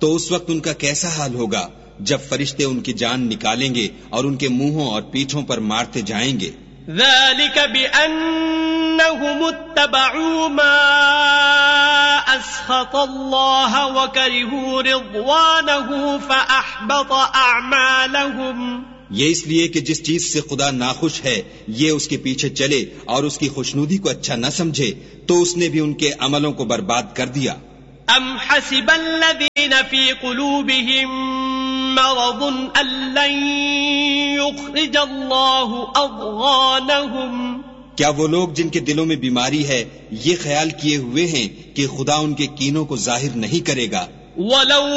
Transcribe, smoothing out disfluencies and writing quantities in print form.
तो उस वक्त उनका कैसा हाल होगा जब फरिश्ते उनकी जान निकालेंगे और उनके मुंहों और पीठों पर मारते जाएंगे। ذَلِكَ بِأَنَّهُمُ اتَّبَعُوا مَا أَسْخَطَ اللَّهَ وَكَرِهُوا رِضْوَانَهُ فَأَحْبَطَ أَعْمَالَهُمْ। ये इसलिए कि जिस चीज से खुदा नाखुश है ये उसके पीछे चले और उसकी खुशनुदी को अच्छा न समझे तो उसने भी उनके अमलों को बर्बाद कर दिया। أَمْ حَسِبَ الَّذِينَ فِي قُلُوبِهِم مرض أن لن يخرج الله أضغانهم। क्या वो लोग जिनके दिलों में बीमारी है ये ख्याल किए हुए हैं कि खुदा उनके कीनों को जाहिर नहीं करेगा।